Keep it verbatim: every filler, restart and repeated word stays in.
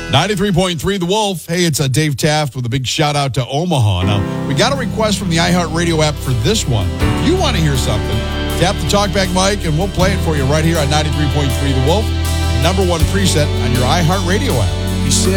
ninety-three point three The Wolf. Hey, it's uh, Dave Taft with a big shout out to Omaha. Now, we got a request from the iHeartRadio app for this one. If you want to hear something, tap the talkback mic and we'll play it for you right here on ninety-three point three The Wolf. Number one preset on your iHeartRadio app. He said